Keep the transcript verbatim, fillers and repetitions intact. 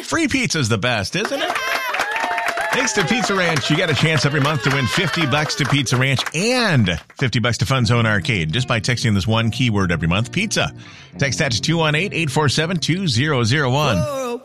Free pizza's the best, isn't it? Thanks to Pizza Ranch, you get a chance every month to win fifty bucks to Pizza Ranch and fifty bucks to Fun Zone Arcade just by texting this one keyword every month, pizza. Text that to two one eight, eight four seven, two zero zero one. Whoa.